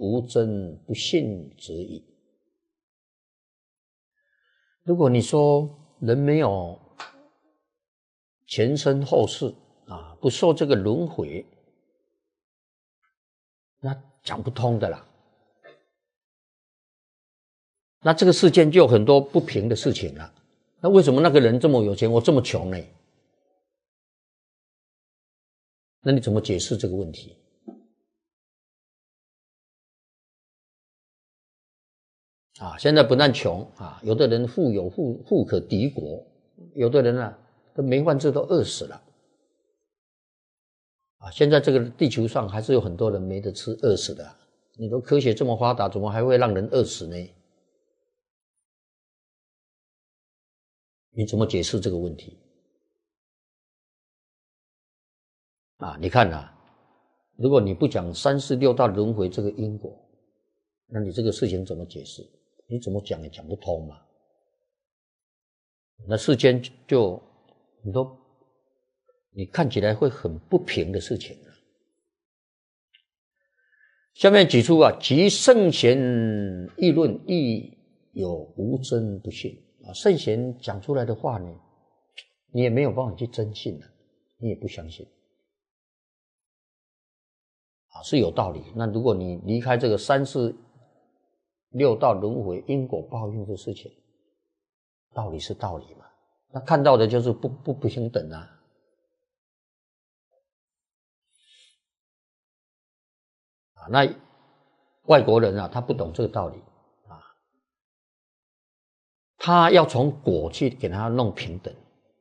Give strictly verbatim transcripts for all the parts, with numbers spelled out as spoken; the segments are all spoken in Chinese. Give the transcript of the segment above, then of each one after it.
无真不信之矣。如果你说人没有前生后世啊，不受这个轮回，那讲不通的啦。那这个世间就有很多不平的事情了。那为什么那个人这么有钱，我这么穷呢？那你怎么解释这个问题？啊，现在不但穷啊，有的人富有富富可敌国，有的人啊都没饭吃，都饿死了。啊，现在这个地球上还是有很多人没得吃，饿死的。你说科学这么发达，怎么还会让人饿死呢？你怎么解释这个问题？啊，你看啊，如果你不讲三世六道轮回这个因果，那你这个事情怎么解释？你怎么讲也讲不通嘛。那世间就很多你看起来会很不平的事情了。下面举出啊，即圣贤议论亦有无真不信啊，圣贤讲出来的话呢，你也没有办法去真信了，你也不相信啊，是有道理。那如果你离开这个三世六道轮回因果报应的事情，道理是道理嘛，那看到的就是不不不平等啊。啊，那外国人啊，他不懂这个道理啊，他要从果去给他弄平等。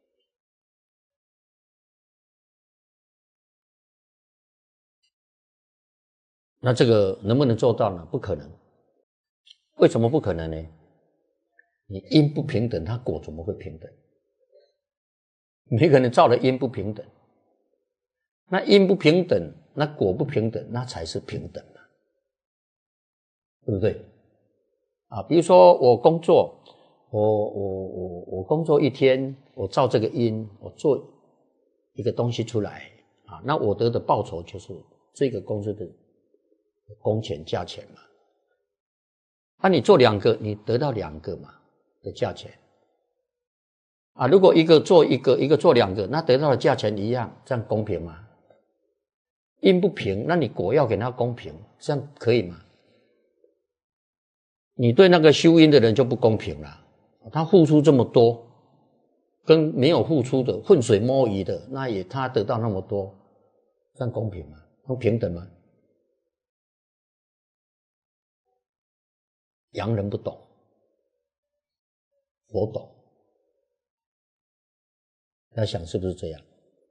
那这个能不能做到呢？不可能。为什么不可能呢？你因不平等，他果怎么会平等？每个人造的因不平等，那因不平等，那果不平等，那才是平等嘛，对不对？啊，比如说我工作，我我我我工作一天，我造这个因，我做一个东西出来啊，那我得的报酬就是这个公司的工钱价钱嘛。那、啊、你做两个，你得到两个嘛的价钱啊。如果一个做一个，一个做两个，那得到的价钱一样，这样公平吗？因不平，那你果要给他公平，这样可以吗？你对那个修因的人就不公平了，他付出这么多，跟没有付出的浑水摸鱼的，那也他得到那么多，这样公平吗？不平等吗？洋人不懂，我懂。要想是不是这样？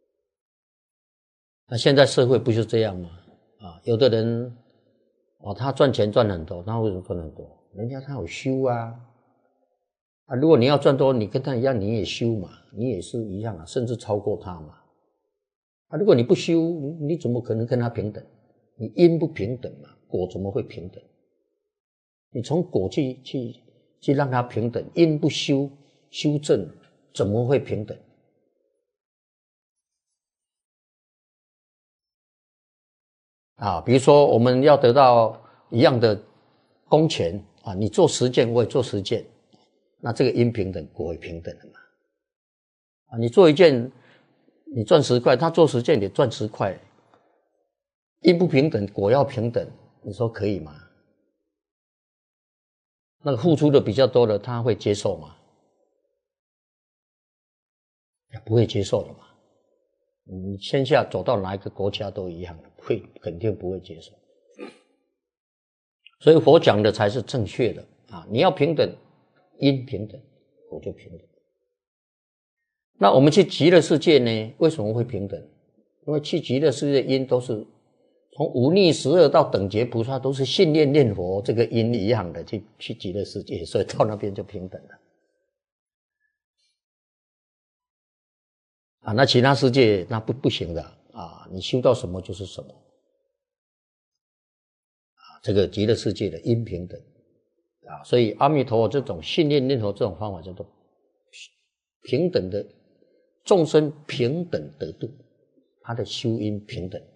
那现在社会不就这样吗？啊，有的人哦，他赚钱赚很多，他为什么赚很多？人家他有修啊，啊，如果你要赚多，你跟他一样，你也修嘛，你也是一样啊，甚至超过他嘛。啊，如果你不修，你你怎么可能跟他平等？你因不平等嘛，果怎么会平等？你从果去去去让它平等，因不修修正，怎么会平等？啊，比如说我们要得到一样的工钱啊，你做十件，我也做十件，那这个因平等，果也平等了嘛？啊，你做一件，你赚十块，他做十件，你赚十块，因不平等，果要平等，你说可以吗？那个付出的比较多的，他会接受吗？不会接受的嘛。你天下走到哪一个国家都一样，会肯定不会接受。所以佛讲的才是正确的啊！你要平等，因平等，我就平等。那我们去极乐世界呢？为什么会平等？因为去极乐世界因都是从无逆十二到等觉菩萨，都是信念念佛这个因一样的去去极乐世界，所以到那边就平等了。啊，那其他世界那不不行的啊！你修到什么就是什么啊！这个极乐世界的因平等啊，所以阿弥陀佛这种信念念佛这种方法叫做平等的众生平等得度，他的修因平等。